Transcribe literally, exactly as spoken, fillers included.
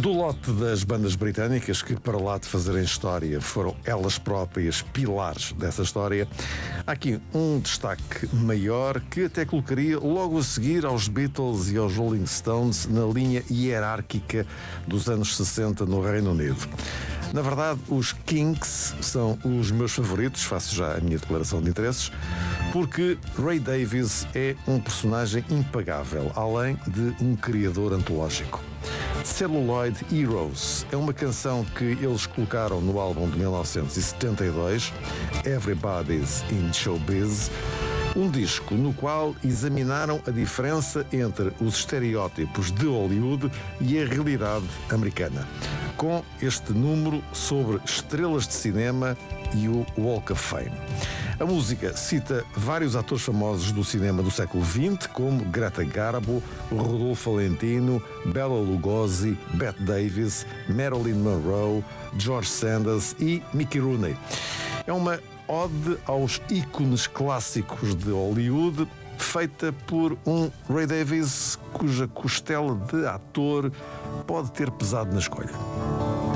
Do lote das bandas britânicas que, para lá de fazerem história, foram elas próprias pilares dessa história, há aqui um destaque maior que até colocaria logo a seguir aos Beatles e aos Rolling Stones na linha hierárquica dos anos sessenta no Reino Unido. Na verdade, os Kinks são os meus favoritos, faço já a minha declaração de interesses, porque Ray Davies é um personagem impagável, além de um criador antológico. Celluloid Heroes é uma canção que eles colocaram no álbum de mil novecentos e setenta e dois, Everybody's in Showbiz, um disco no qual examinaram a diferença entre os estereótipos de Hollywood e a realidade americana, com este número sobre estrelas de cinema e o Walk of Fame. A música cita vários atores famosos do cinema do século vinte, como Greta Garbo, Rodolfo Valentino, Bela Lugosi, Bette Davis, Marilyn Monroe, George Sanders e Mickey Rooney. É uma ode aos ícones clássicos de Hollywood, feita por um Ray Davies cuja costela de ator pode ter pesado na escolha.